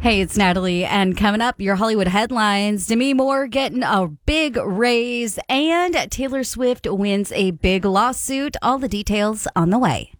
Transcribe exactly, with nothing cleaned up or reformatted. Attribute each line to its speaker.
Speaker 1: Hey, it's Natalie, and coming up, your Hollywood headlines. Demi Moore getting a big raise, and Taylor Swift wins a big lawsuit. All the details on the way.